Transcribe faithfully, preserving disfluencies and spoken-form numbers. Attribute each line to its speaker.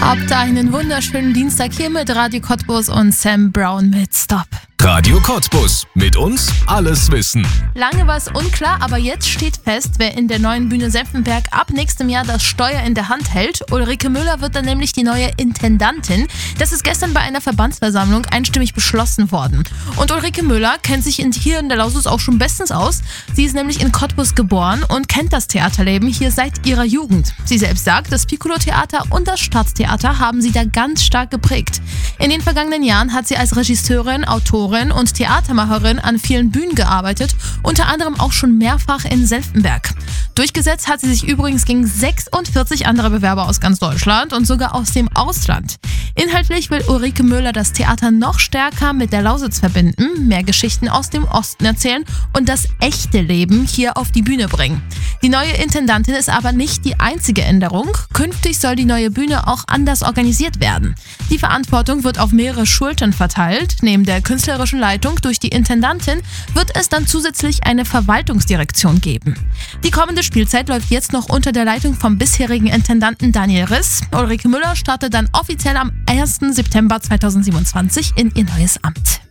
Speaker 1: Habt einen wunderschönen Dienstag hier mit Radio Cottbus und Sam Brown mit Stop.
Speaker 2: Radio Cottbus. Mit uns alles wissen.
Speaker 1: Lange war es unklar, aber jetzt steht fest, wer in der neuen Bühne Senftenberg ab nächstem Jahr das Steuer in der Hand hält. Ulrike Müller wird dann nämlich die neue Intendantin. Das ist gestern bei einer Verbandsversammlung einstimmig beschlossen worden. Und Ulrike Müller kennt sich in, hier in der Lausitz auch schon bestens aus. Sie ist nämlich in Cottbus geboren und kennt das Theaterleben hier seit ihrer Jugend. Sie selbst sagt, das Piccolo-Theater und das Staatstheater haben sie da ganz stark geprägt. In den vergangenen Jahren hat sie als Regisseurin, Autorin und Theatermacherin an vielen Bühnen gearbeitet, unter anderem auch schon mehrfach in Senftenberg. Durchgesetzt hat sie sich übrigens gegen sechsundvierzig andere Bewerber aus ganz Deutschland und sogar aus dem Ausland. Inhaltlich will Ulrike Müller das Theater noch stärker mit der Lausitz verbinden, mehr Geschichten aus dem Osten erzählen und das echte Leben hier auf die Bühne bringen. Die neue Intendantin ist aber nicht die einzige Änderung. Künftig soll die neue Bühne auch anders organisiert werden. Die Verantwortung wird auf mehrere Schultern verteilt. Neben der künstlerischen Leitung durch die Intendantin wird es dann zusätzlich eine Verwaltungsdirektion geben. Die kommende Spielzeit läuft jetzt noch unter der Leitung vom bisherigen Intendanten Daniel Riss. Ulrike Müller startet dann offiziell am ersten September zweitausendsiebenundzwanzig in ihr neues Amt.